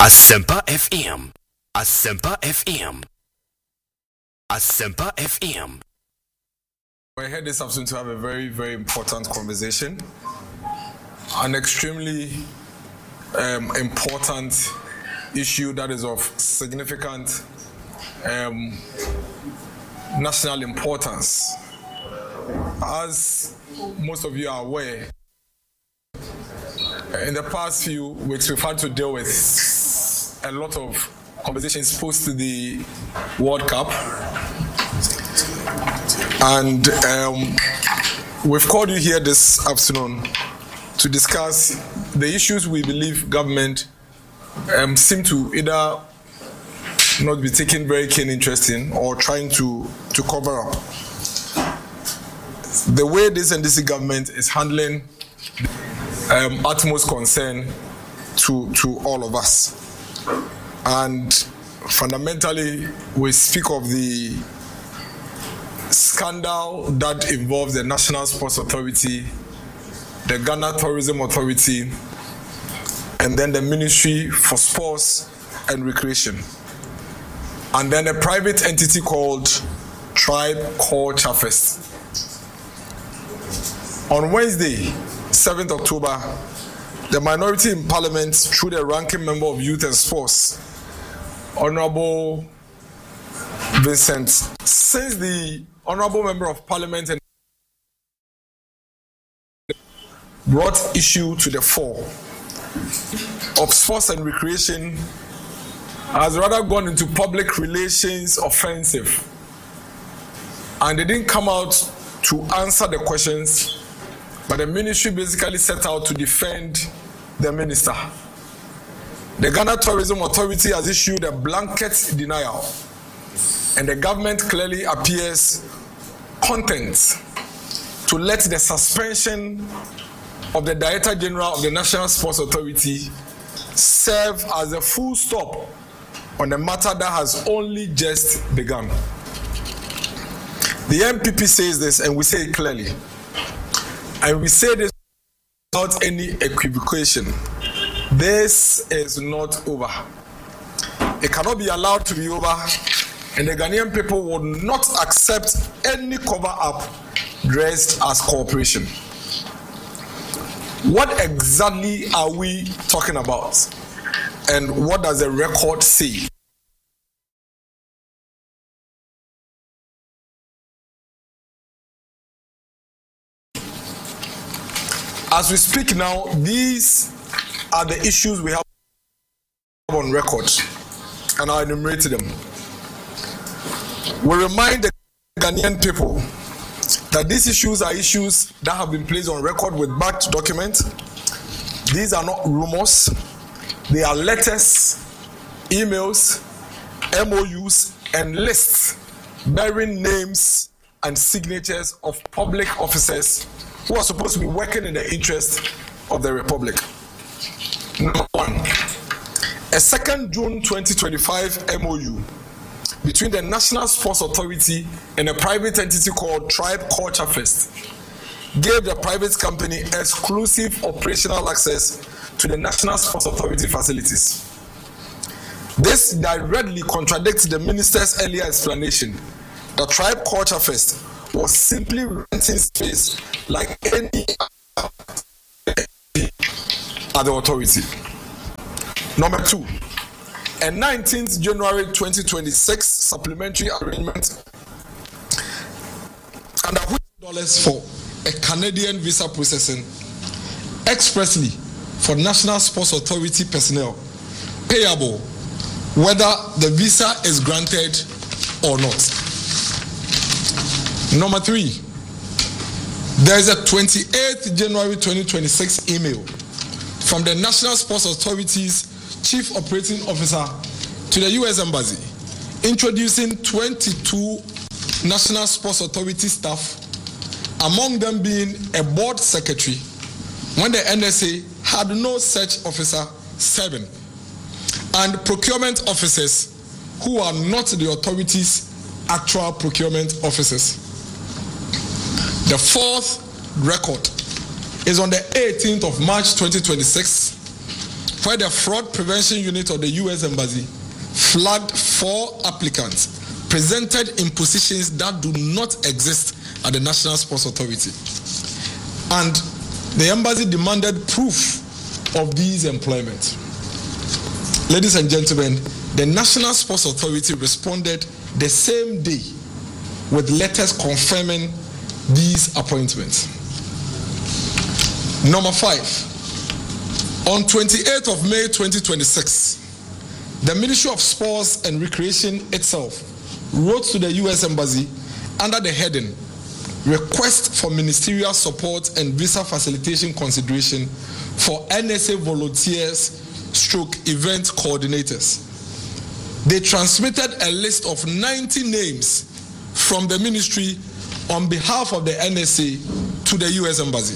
Asempa FM. Asempa FM. Asempa FM. We're here this afternoon to have a very, very important conversation. An extremely important issue that is of significant national importance. As most of you are aware, in the past few weeks we've had to deal with a lot of conversations post to the World Cup, and we've called you here this afternoon to discuss the issues we believe government seem to either not be taking very keen interest in or trying to cover up. The way this NDC government is handling utmost concern to all of us. And fundamentally, we speak of the scandal that involves the National Sports Authority, the Ghana Tourism Authority, and then the Ministry for Sports and Recreation. And then a private entity called Tribe Culture Fest. On Wednesday, 7th October, the minority in Parliament, through the ranking member of Youth and Sports, Honorable Vincent, since the Honorable Member of Parliament brought issue to the fore of sports and recreation, has rather gone into public relations offensive, and they didn't come out to answer the questions, but the ministry basically set out to defend the minister. The Ghana Tourism Authority has issued a blanket denial, and the government clearly appears content to let the suspension of the Director General of the National Sports Authority serve as a full stop on a matter that has only just begun. The MPP says this, and we say it clearly. And we say this without any equivocation. This is not over. It cannot be allowed to be over, and the Ghanaian people will not accept any cover-up dressed as cooperation. What exactly are we talking about? And what does the record say? As we speak now, these are the issues we have on record, and I enumerated them. We remind the Ghanaian people that these issues are issues that have been placed on record with backed documents. These are not rumors. They are letters, emails, MOUs, and lists bearing names and signatures of public officers who are supposed to be working in the interest of the Republic. Number one, a 2nd June 2025 MOU between the National Sports Authority and a private entity called Tribe Culture Fest gave the private company exclusive operational access to the National Sports Authority facilities. This directly contradicts the minister's earlier explanation that Tribe Culture Fest was simply renting space like any other authority. Number two, a 19th January 2026 supplementary arrangement under $100 for a Canadian visa processing expressly for National Sports Authority personnel, payable whether the visa is granted or not. Number three, there is a 28th January 2026 email from the National Sports Authority's Chief Operating Officer to the U.S. Embassy introducing 22 National Sports Authority staff, among them being a board secretary, when the NSA had no such officer serving, and procurement officers who are not the authority's actual procurement officers. The fourth record is on the 18th of March 2026 where the fraud prevention unit of the U.S. Embassy flagged 4 applicants presented in positions that do not exist at the National Sports Authority. And the embassy demanded proof of these employment. Ladies and gentlemen, the National Sports Authority responded the same day with letters confirming these appointments. Number 5, on 28th of May 2026, the Ministry of Sports and Recreation itself wrote to the U.S. Embassy under the heading Request for Ministerial Support and Visa Facilitation Consideration for NSA Volunteers / Event Coordinators. They transmitted a list of 90 names from the ministry on behalf of the NSA to the U.S. Embassy.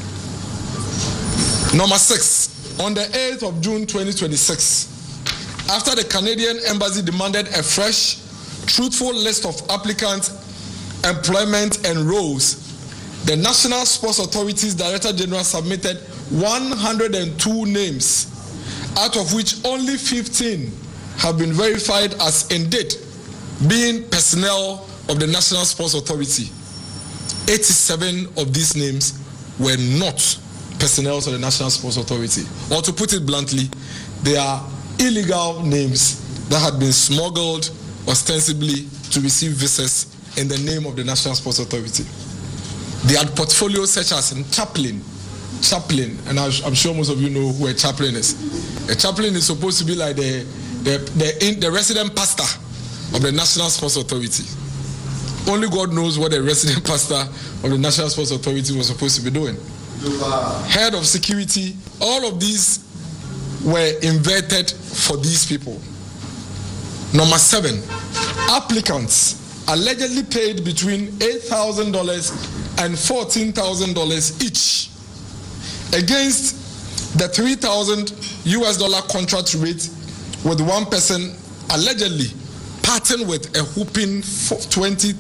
Number 6, on the 8th of June 2026, after the Canadian Embassy demanded a fresh, truthful list of applicants, employment, and roles, the National Sports Authority's Director General submitted 102 names, out of which only 15 have been verified as indeed being personnel of the National Sports Authority. 87 of these names were not personnel of the National Sports Authority. Or to put it bluntly, they are illegal names that had been smuggled ostensibly to receive visas in the name of the National Sports Authority. They had portfolios such as chaplain, and I'm sure most of you know who a chaplain is. A chaplain is supposed to be like the resident pastor of the National Sports Authority. Only God knows what the resident pastor of the National Sports Authority was supposed to be doing. Head of security, all of these were invented for these people. Number 7, applicants allegedly paid between $8,000 and $14,000 each against the $3,000 contract rate, with one person allegedly parting with a whooping $20,000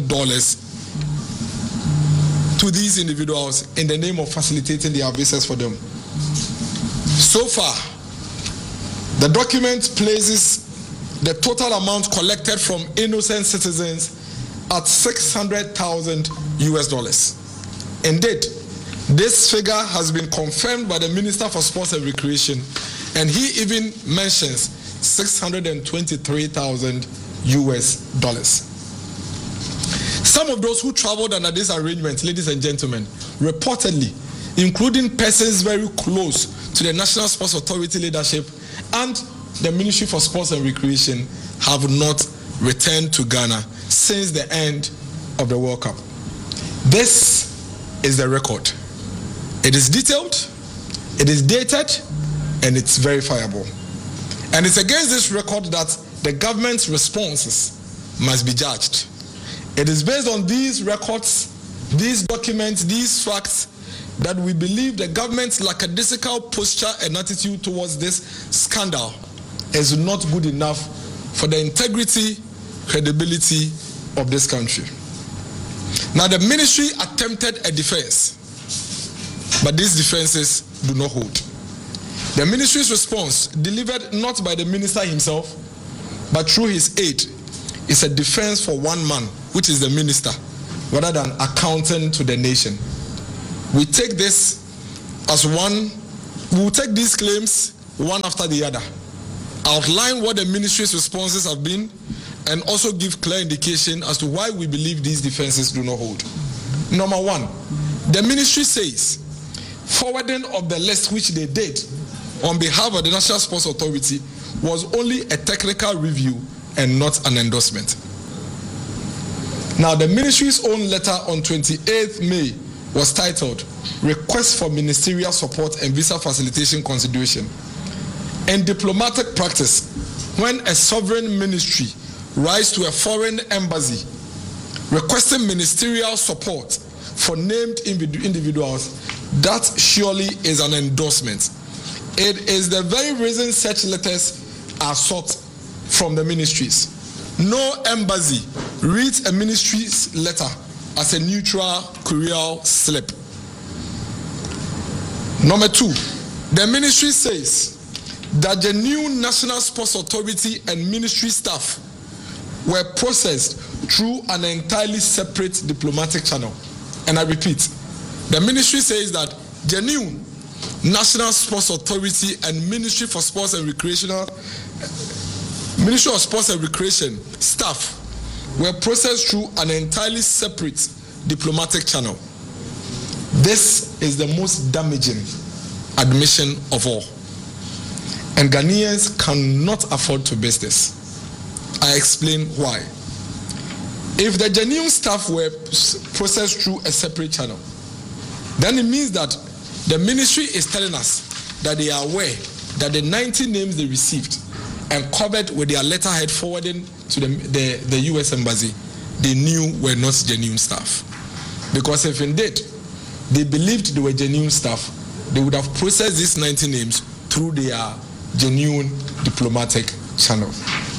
to these individuals in the name of facilitating their visas for them. So far, the document places the total amount collected from innocent citizens at $600,000. Indeed, this figure has been confirmed by the Minister for Sports and Recreation, and he even mentions $623,000. Some of those who traveled under this arrangement, ladies and gentlemen, reportedly, including persons very close to the National Sports Authority leadership and the Ministry for Sports and Recreation, have not returned to Ghana since the end of the World Cup. This is the record. It is detailed, it is dated, and it's verifiable. And it's against this record that the government's responses must be judged. It is based on these records, these documents, these facts, that we believe the government's lackadaisical posture and attitude towards this scandal is not good enough for the integrity, credibility of this country. Now, the ministry attempted a defense, but these defenses do not hold. The ministry's response, delivered not by the minister himself, but through his aide, is a defense for one man, which is the minister, rather than accounting to the nation. We take this as one, we will take these claims one after the other, outline what the ministry's responses have been, and also give clear indication as to why we believe these defenses do not hold. Number 1, the ministry says forwarding of the list which they did on behalf of the National Sports Authority was only a technical review and not an endorsement. Now, the ministry's own letter on 28th May was titled Request for Ministerial Support and Visa Facilitation Consideration. In diplomatic practice, when a sovereign ministry writes to a foreign embassy requesting ministerial support for named individuals, that surely is an endorsement. It is the very reason such letters are sought from the ministries. No embassy reads a ministry's letter as a neutral courier slip. Number 2, the ministry says that the new National Sports Authority and ministry staff were processed through an entirely separate diplomatic channel. And I repeat, the ministry says that the new National Sports Authority and Ministry for Sports and Recreational Ministry of Sports and Recreation staff were processed through an entirely separate diplomatic channel. This is the most damaging admission of all. And Ghanaians cannot afford to miss this. I explain why. If the genuine staff were processed through a separate channel, then it means that the ministry is telling us that they are aware that the 90 names they received and covered with their letterhead forwarding to the US Embassy, they knew were not genuine staff. Because if indeed they believed they were genuine staff, they would have processed these 90 names through their genuine diplomatic channel.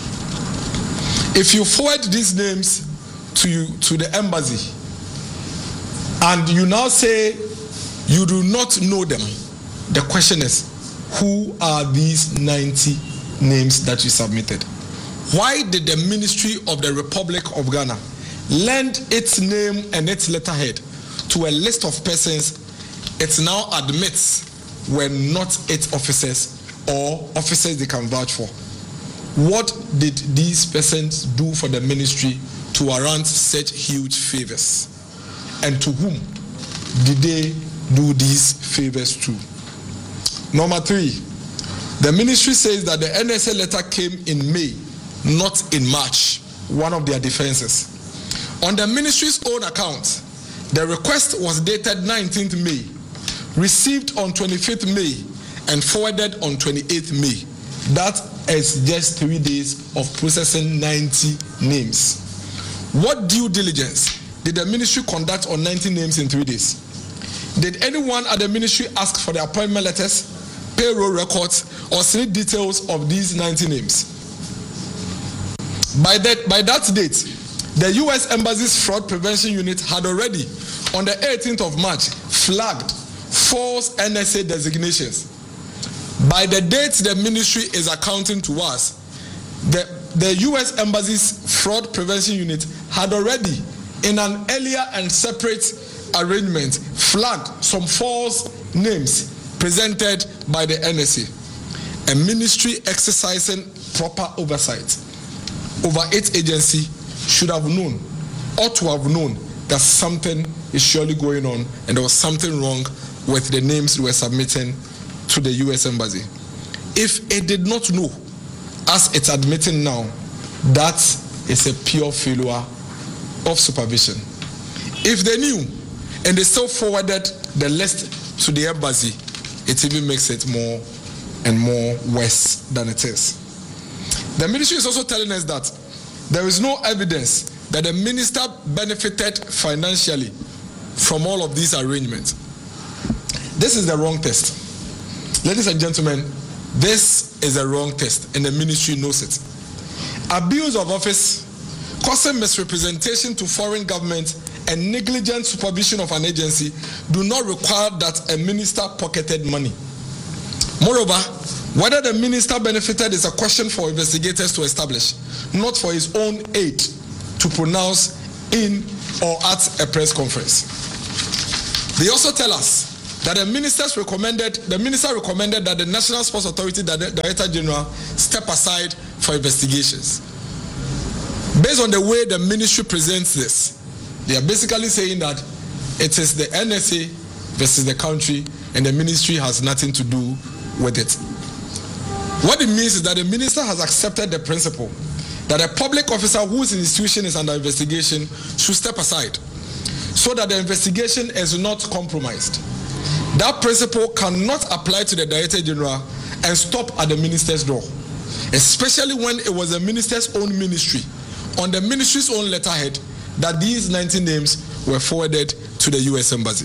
If you forward these names to the embassy and you now say you do not know them, the question is, who are these 90 names that you submitted? Why did the Ministry of the Republic of Ghana lend its name and its letterhead to a list of persons it now admits were not its officers or officers they can vouch for? What did these persons do for the ministry to warrant such huge favors? And to whom did they do these favors to? Number 3, the ministry says that the NSA letter came in May, not in March, one of their defenses. On the ministry's own account, the request was dated 19th May, received on 25th May, and forwarded on 28th May. That is just 3 days of processing 90 names. What due diligence did the ministry conduct on 90 names in 3 days? Did anyone at the ministry ask for the appointment letters, payroll records, or slip details of these 90 names? By that date, the U.S. Embassy's Fraud Prevention Unit had already, on the 18th of March, flagged false NSA designations. By the date the ministry is accounting to us, the U.S. Embassy's Fraud Prevention Unit had already, in an earlier and separate arrangement, flagged some false names presented by the NSA. A ministry exercising proper oversight over its agency should have known, ought to have known, that something is surely going on and there was something wrong with the names they were submitting to the U.S. Embassy. If it did not know, as it's admitting now, that is a pure failure of supervision. If they knew and they still forwarded the list to the embassy, it even makes it more and more worse than it is. The ministry is also telling us that there is no evidence that the minister benefited financially from all of these arrangements. This is the wrong test. Ladies and gentlemen, this is a wrong test and the ministry knows it. Abuse of office, causing misrepresentation to foreign government, and negligent supervision of an agency do not require that a minister pocketed money. Moreover, whether the minister benefited is a question for investigators to establish, not for his own aid to pronounce in or at a press conference. They also tell us that the minister recommended that the National Sports Authority Director General step aside for investigations. Based on the way the ministry presents this, they are basically saying that it is the NSA versus the country and the ministry has nothing to do with it. What it means is that the minister has accepted the principle that a public officer whose institution is under investigation should step aside so that the investigation is not compromised. That principle cannot apply to the Director General and stop at the minister's door, especially when it was the minister's own ministry, on the ministry's own letterhead, that these 90 names were forwarded to the U.S. Embassy.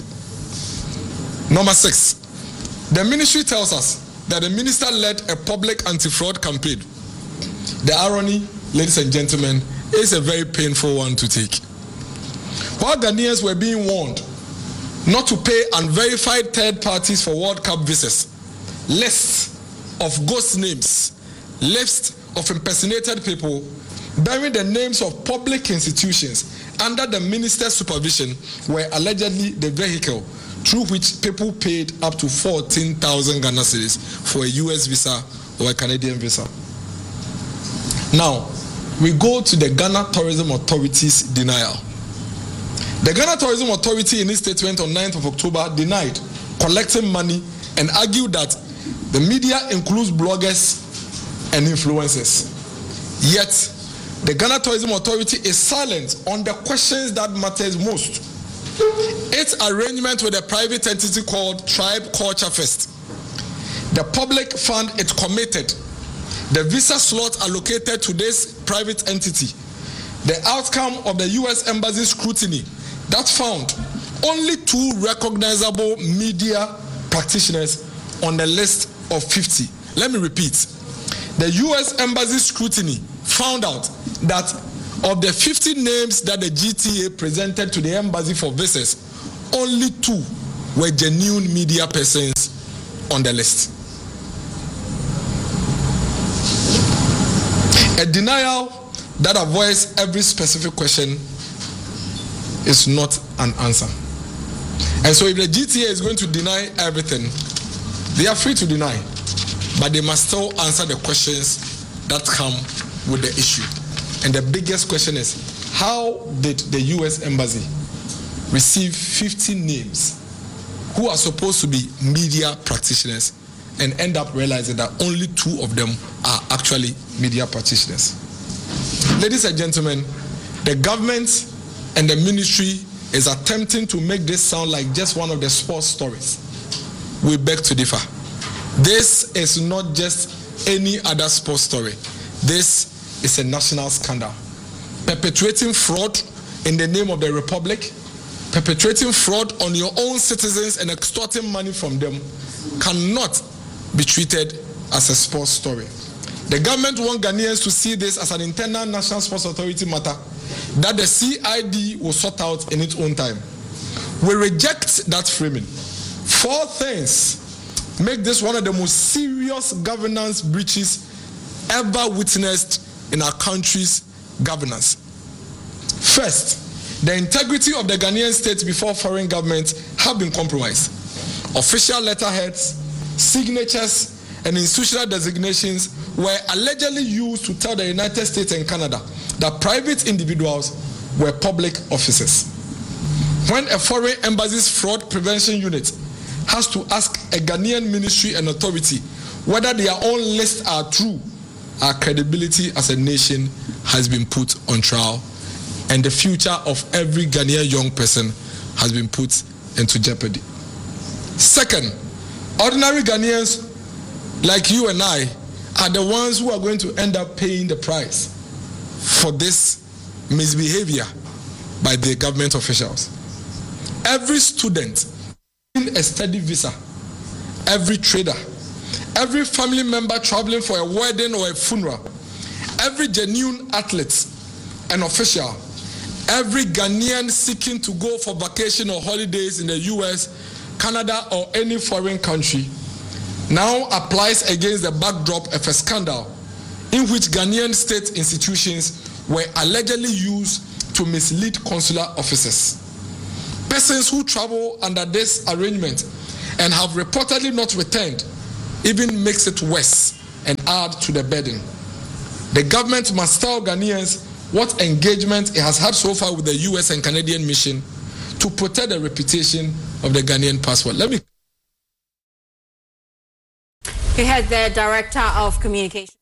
Number 6, the ministry tells us that the minister led a public anti-fraud campaign. The irony, ladies and gentlemen, is a very painful one to take. While Ghanaians were being warned not to pay unverified third parties for World Cup visas, lists of ghost names, list of impersonated people, bearing the names of public institutions under the minister's supervision were allegedly the vehicle through which people paid up to 14,000 Ghana cedis for a US visa or a Canadian visa. Now, we go to the Ghana Tourism Authority's denial. The Ghana Tourism Authority in its statement on 9th of October denied collecting money and argued that the media includes bloggers and influencers. Yet, the Ghana Tourism Authority is silent on the questions that matters most. Its arrangement with a private entity called Tribe Culture Fest, the public fund it committed, the visa slot allocated to this private entity, the outcome of the US Embassy scrutiny that found only 2 recognizable media practitioners on the list of 50. Let me repeat. The US Embassy scrutiny found out that of the 50 names that the GTA presented to the embassy for visas, only 2 were genuine media persons on the list. A denial that avoids every specific question is not an answer. And so if the GTA is going to deny everything, they are free to deny, but they must still answer the questions that come with the issue. And the biggest question is, how did the US Embassy receive 50 names who are supposed to be media practitioners and end up realizing that only 2 of them are actually media practitioners? Ladies and gentlemen, the government and the ministry is attempting to make this sound like just one of the sports stories. We beg to differ. This is not just any other sports story. This is a national scandal. Perpetrating fraud in the name of the Republic, perpetrating fraud on your own citizens and extorting money from them cannot be treated as a sports story. The government wants Ghanaians to see this as an internal National Sports Authority matter that the CID will sort out in its own time. We reject that framing. 4 things make this one of the most serious governance breaches ever witnessed in our country's governance. First, the integrity of the Ghanaian state before foreign governments have been compromised. Official letterheads, signatures, and institutional designations were allegedly used to tell the United States and Canada that private individuals were public officers. When a foreign embassy's fraud prevention unit has to ask a Ghanaian ministry and authority whether their own lists are true, our credibility as a nation has been put on trial, and the future of every Ghanaian young person has been put into jeopardy. Second, ordinary Ghanaians like you and I are the ones who are going to end up paying the price for this misbehavior by the government officials. Every student in a study visa, every trader, every family member traveling for a wedding or a funeral, every genuine athlete and official, every Ghanaian seeking to go for vacation or holidays in the US, Canada, or any foreign country now applies against the backdrop of a scandal in which Ghanaian state institutions were allegedly used to mislead consular officers. Persons who travel under this arrangement and have reportedly not returned even makes it worse and add to the burden. The government must tell Ghanaians what engagement it has had so far with the US and Canadian mission to protect the reputation of the Ghanaian passport. Let me. We had the Director of Communication.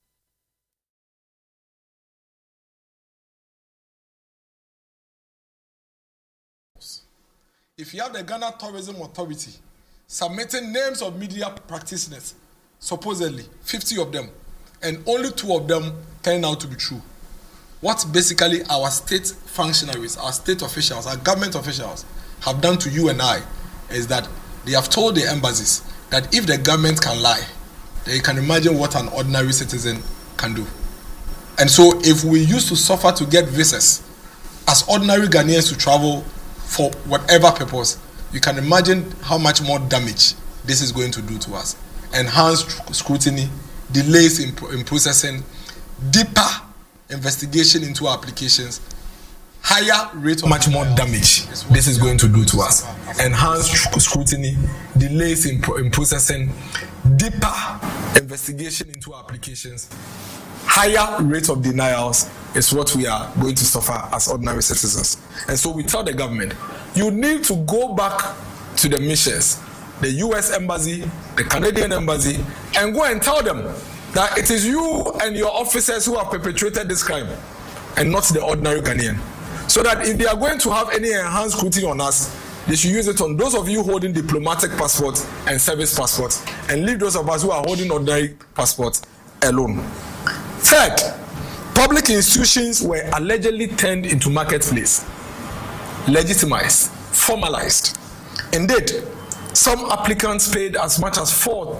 If you have the Ghana Tourism Authority submitting names of media practitioners, supposedly 50 of them, and only 2 of them turn out to be true, what basically our state functionaries, our state officials, our government officials have done to you and I is that they have told the embassies that if the government can lie, then you can imagine what an ordinary citizen can do. And so if we used to suffer to get visas as ordinary Ghanaians to travel for whatever purpose, you can imagine how much more damage this is going to do to us. Enhanced scrutiny, delays in processing, deeper investigation into applications, higher rate of much more damage this is going to do to us. Enhanced scrutiny, delays in processing, deeper investigation into applications, higher rate of denials is what we are going to suffer as ordinary citizens. And so we tell the government, you need to go back to the missions, the US Embassy, the Canadian Embassy, and go and tell them that it is you and your officers who have perpetrated this crime and not the ordinary Ghanaian. So that if they are going to have any enhanced scrutiny on us, they should use it on those of you holding diplomatic passports and service passports, and leave those of us who are holding ordinary passports alone. Third, public institutions were allegedly turned into marketplace, legitimized, formalized. Indeed, some applicants paid as much as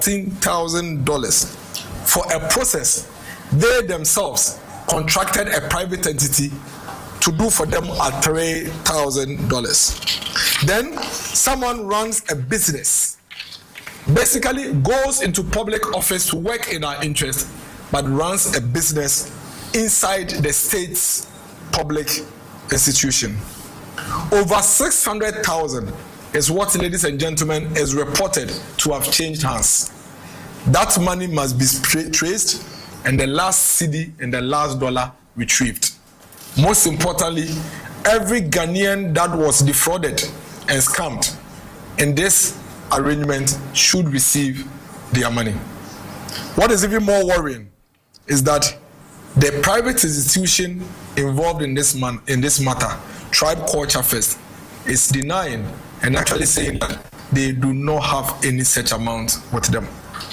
$14,000 for a process they themselves contracted a private entity to do for them at $3,000. Then someone runs a business, basically goes into public office to work in our interest, but runs a business inside the state's public institution. Over 600,000 is what, ladies and gentlemen, is reported to have changed hands. That money must be traced and the last CD and the last dollar retrieved. Most importantly, every Ghanaian that was defrauded and scammed in this arrangement should receive their money. What is even more worrying is that the private institution involved in this matter, Tribe Culture Fest, is denying and actually saying that they do not have any such amount with them.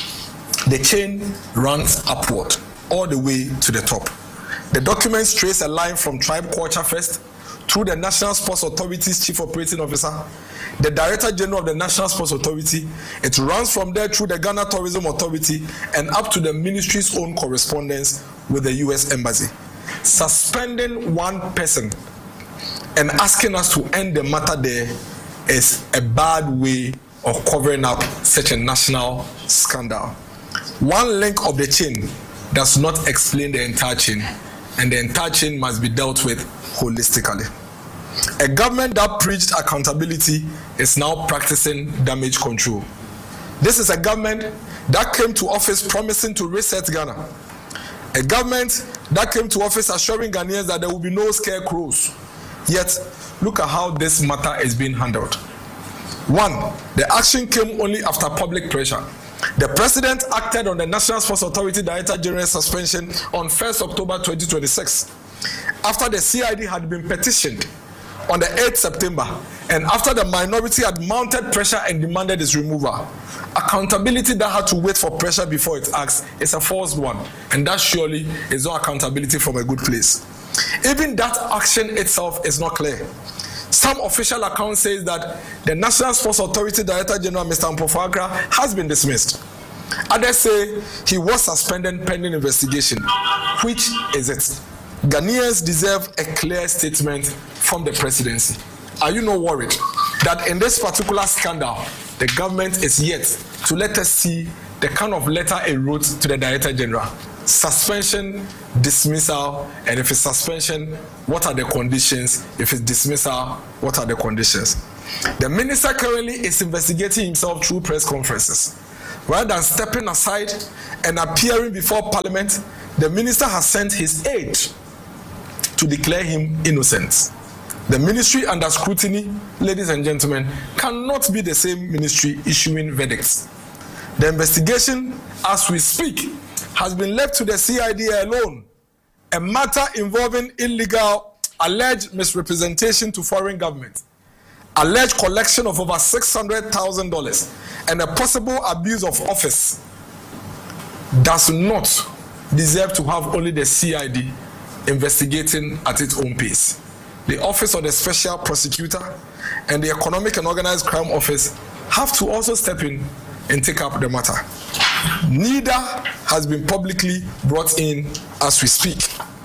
The chain runs upward all the way to the top. The documents trace a line from Tribe Culture Fest through the National Sports Authority's Chief Operating Officer, the Director General of the National Sports Authority. It runs from there through the Ghana Tourism Authority and up to the ministry's own correspondence with the US Embassy. Suspending one person and asking us to end the matter there is a bad way of covering up such a national scandal. One link of the chain does not explain the entire chain, and the entire chain must be dealt with holistically. A government that preached accountability is now practicing damage control. This is a government that came to office promising to reset Ghana. A government that came to office assuring Ghanaians that there will be no scarecrows. Yet, look at how this matter is being handled. One, the action came only after public pressure. The President acted on the National Sports Authority Director General's suspension on 1st October 2026, after the CID had been petitioned on the 8th September, and after the minority had mounted pressure and demanded its removal. Accountability that had to wait for pressure before it acts is a false one, and that surely is not accountability from a good place. Even that action itself is not clear. Some official account says that the National Sports Authority Director General, Mr. Mpofo-Agra, has been dismissed. Others say he was suspended pending investigation. Which is it? Ghanaians deserve a clear statement from the presidency. Are you not worried that in this particular scandal, the government is yet to let us see the kind of letter it wrote to the Director General? Suspension, dismissal, and if it's suspension, what are the conditions? If it's dismissal, what are the conditions? The minister currently is investigating himself through press conferences. Rather than stepping aside and appearing before Parliament, the minister has sent his aide to declare him innocent. The ministry under scrutiny, ladies and gentlemen, cannot be the same ministry issuing verdicts. The investigation, as we speak, has been left to the CID alone, a matter involving illegal, alleged misrepresentation to foreign government, alleged collection of over $600,000, and a possible abuse of office, does not deserve to have only the CID investigating at its own pace. The Office of the Special Prosecutor and the Economic and Organized Crime Office have to also step in and take up the matter. Neither has been publicly brought in as we speak.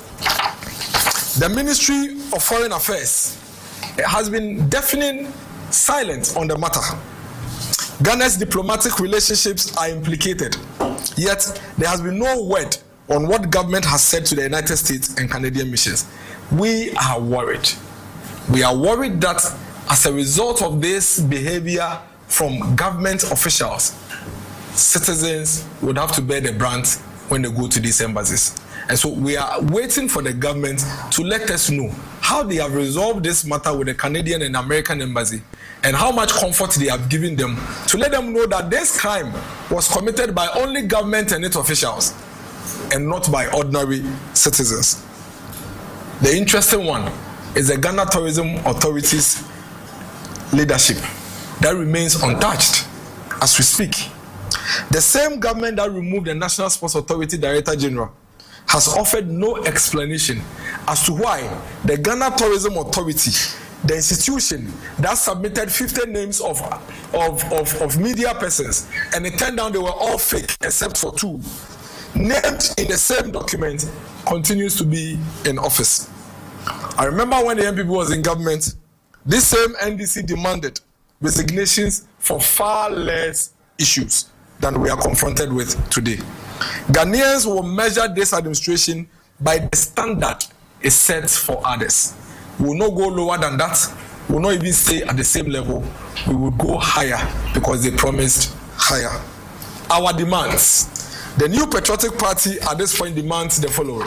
The Ministry of Foreign Affairs has been deafening silent on the matter. Ghana's diplomatic relationships are implicated. Yet, there has been no word on what government has said to the United States and Canadian missions. We are worried. We are worried that as a result of this behavior from government officials, citizens would have to bear the brunt when they go to these embassies. And so we are waiting for the government to let us know how they have resolved this matter with the Canadian and American embassy and how much comfort they have given them to let them know that this crime was committed by only government and its officials and not by ordinary citizens. The interesting one is the Ghana Tourism Authority's leadership that remains untouched as we speak. The same government that removed the National Sports Authority Director General has offered no explanation as to why the Ghana Tourism Authority, the institution that submitted 50 names of media persons, and it turned out they were all fake except for 2, named in the same document, continues to be in office. I remember when the NPP was in government, this same NDC demanded resignations for far less issues than we are confronted with today. Ghanaians will measure this administration by the standard it sets for others. We will not go lower than that. We will not even stay at the same level. We will go higher because they promised higher. Our demands. The New Patriotic Party at this point demands the following.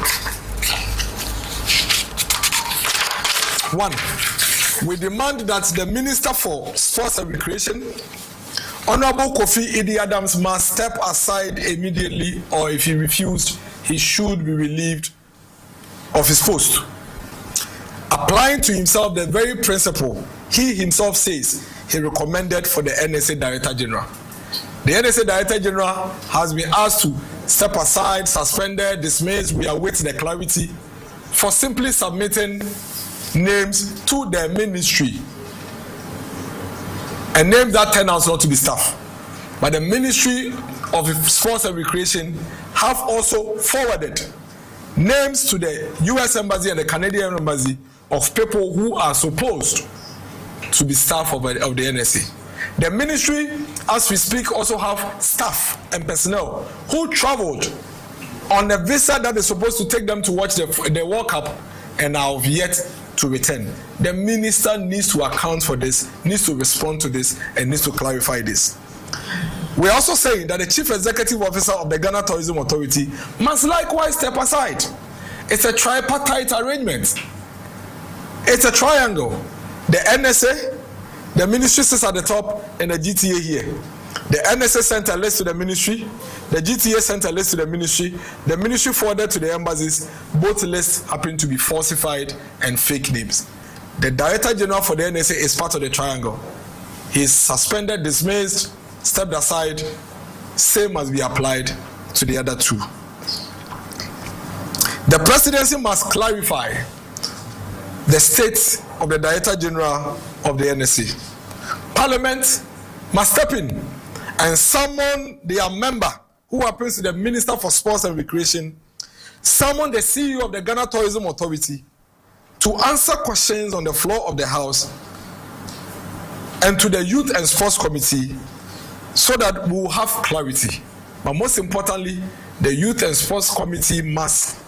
1. We demand that the Minister for Sports and Recreation, Honorable Kofi Idi Adams, must step aside immediately, or if he refused, he should be relieved of his post. Applying to himself the very principle he himself says he recommended for the NSA Director General. The NSA Director General has been asked to step aside, suspended, dismissed. We await the clarity for simply submitting names to the ministry. And names that turn out not to be staff. But the Ministry of Sports and Recreation have also forwarded names to the US Embassy and the Canadian Embassy of people who are supposed to be staff of the NSA. The ministry, as we speak, also have staff and personnel who traveled on a visa that is supposed to take them to watch the World Cup and have yet to return. The minister needs to account for this, needs to respond to this, and needs to clarify this. We are also saying that the Chief Executive Officer of the Ghana Tourism Authority must likewise step aside. It's a tripartite arrangement. It's a triangle. The NSA, the ministry sits at the top, and the GTA here. The NSA sent a list to the ministry, the GTA sent a list to the ministry forwarded to the embassies. Both lists happen to be falsified and fake names. The Director General for the NSA is part of the triangle. He is suspended, dismissed, stepped aside. Same must be applied to the other 2. The presidency must clarify the state of the Director General of the NSA. Parliament must step in and summon their member, who happens to the Minister for Sports and Recreation, summon the CEO of the Ghana Tourism Authority to answer questions on the floor of the House and to the Youth and Sports Committee so that we will have clarity. But most importantly, the Youth and Sports Committee must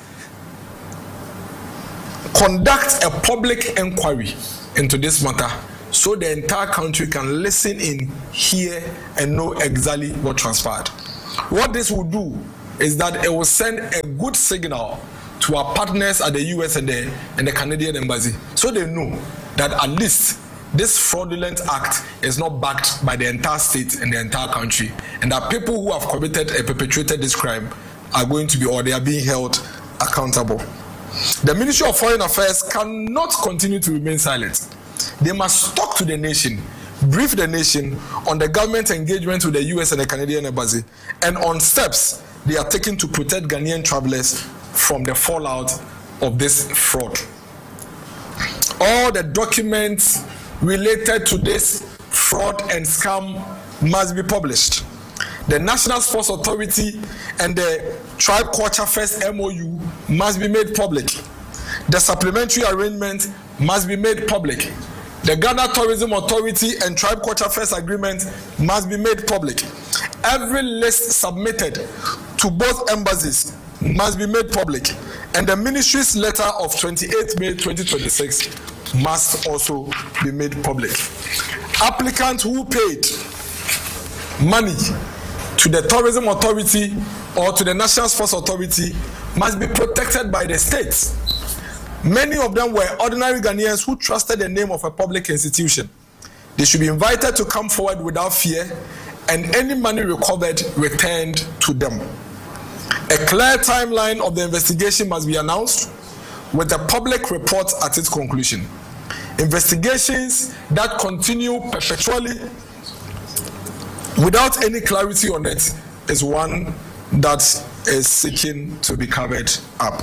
conduct a public inquiry into this matter so the entire country can listen in, hear, and know exactly what transpired. What this will do is that it will send a good signal to our partners at the US and the Canadian Embassy, so they know that at least this fraudulent act is not backed by the entire state and the entire country, and that people who have committed and perpetrated this crime are going to be, or they are being held accountable. The Ministry of Foreign Affairs cannot continue to remain silent. They must talk to the nation, brief the nation on the government engagement with the US and the Canadian Embassy, and on steps they are taking to protect Ghanaian travelers from the fallout of this fraud. All the documents related to this fraud and scam must be published. The National Sports Authority and the Tribe Culture First MOU must be made public. The supplementary arrangement must be made public. The Ghana Tourism Authority and Tribe Culture First Agreement must be made public. Every list submitted to both embassies must be made public, and the ministry's letter of 28 May 2026 must also be made public. Applicants who paid money to the Tourism Authority or to the National Sports Authority must be protected by the states. Many of them were ordinary Ghanaians who trusted the name of a public institution. They should be invited to come forward without fear, and any money recovered returned to them. A clear timeline of the investigation must be announced, with a public report at its conclusion. Investigations that continue perpetually without any clarity on it is one that is seeking to be covered up.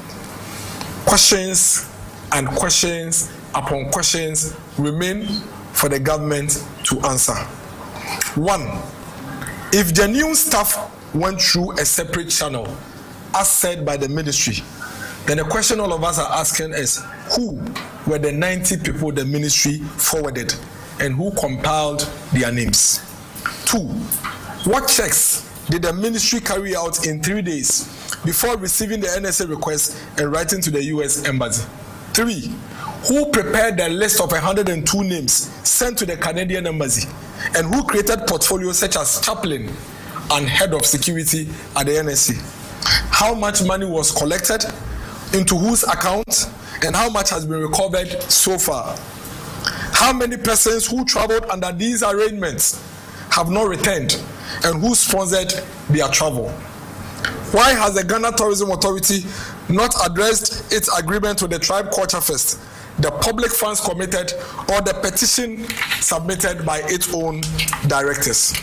Questions and questions upon questions remain for the government to answer. 1. If genuine staff went through a separate channel, as said by the ministry, then the question all of us are asking is, who were the 90 people the ministry forwarded and who compiled their names? 2. What checks did the ministry carry out in 3 days before receiving the NSA request and writing to the US Embassy? 3. Who prepared the list of 102 names sent to the Canadian Embassy, and who created portfolios such as chaplain and head of security at the NSC? How much money was collected, into whose account, and how much has been recovered so far? How many persons who traveled under these arrangements have not returned, and who sponsored their travel? Why has the Ghana Tourism Authority not addressed its agreement with the Tribe Culture Fest, the public funds committed, or the petition submitted by its own directors?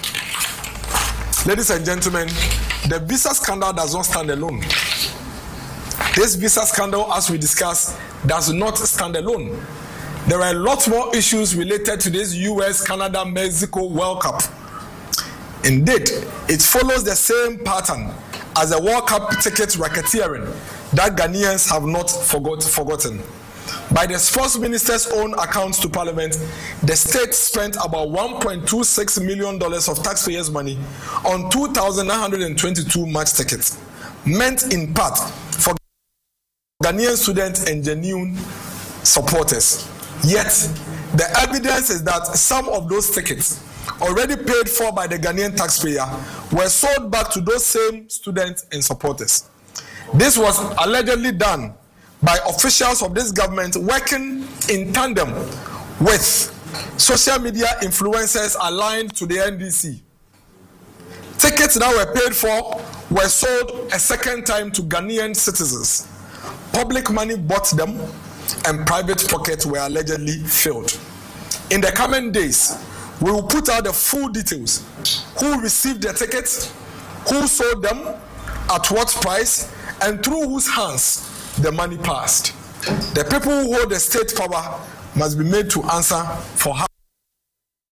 Ladies and gentlemen, the visa scandal does not stand alone. This visa scandal, as we discussed, does not stand alone. There are a lot more issues related to this US, Canada, Mexico World Cup. Indeed, it follows the same pattern as the World Cup ticket racketeering that Ghanaians have not forgotten. By the sports minister's own accounts to Parliament, the state spent about $1.26 million of taxpayers' money on 2,922 match tickets, meant in part for Ghanaian students and genuine supporters. Yet, the evidence is that some of those tickets, already paid for by the Ghanaian taxpayer, were sold back to those same students and supporters. This was allegedly done by officials of this government working in tandem with social media influencers aligned to the NDC. Tickets that were paid for were sold a second time to Ghanaian citizens. Public money bought them, and private pockets were allegedly filled. In the coming days, we will put out the full details: who received the tickets, who sold them, at what price, and through whose hands the money passed. The people who hold the state power must be made to answer for how